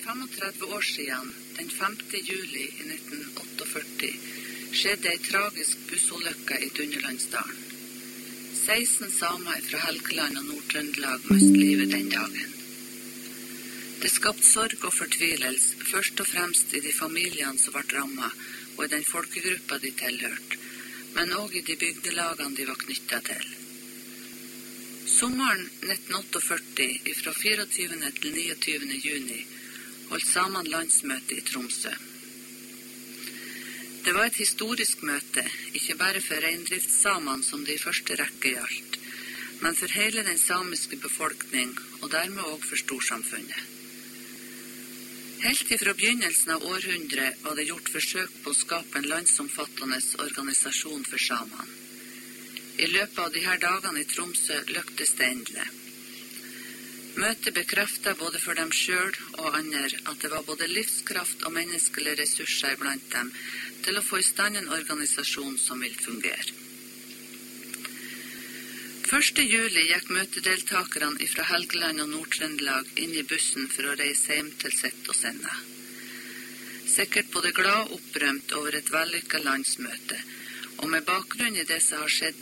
35 år siden, den 5. juli i 1948, skjedde en tragisk bussulykke i Dunderlandsdalen. 16 samer fra Helgeland og Nord-Trøndelag mistet livet den dagen. Det skapte sorg og fortvilelse, først og fremst i de familiene som ble rammet, og i den folkegruppa de tilhørte, men også i de bygdelagene de var knyttet til. Sommeren 1948, fra 24. til 29. juni, holdt samene landsmøte i Tromsø. Det var et historisk møte, ikke bare for reindriftssamene som det i første rekke gjaldt, men for hele den samiske befolkning, og dermed også for storsamfunnet. Helt ifra begynnelsen av århundret var det gjort forsøk på å skape en landsomfattende organisasjon for samene. I løpet av disse dagene i Tromsø lyktes det endelig. Møtet bekreftet både for dem selv og andre at det var både livskraft og menneskelige ressurser blant dem til å få i stand en organisasjon som vil fungere. 1. juli gikk møtedeltakerne fra Helgeland og Nord-Trøndelag inn i bussen for å reise hjem til sitt og sinne. Sikkert både glad og opprømt over et vellykket landsmøte, og med bakgrunn i det som har skjedd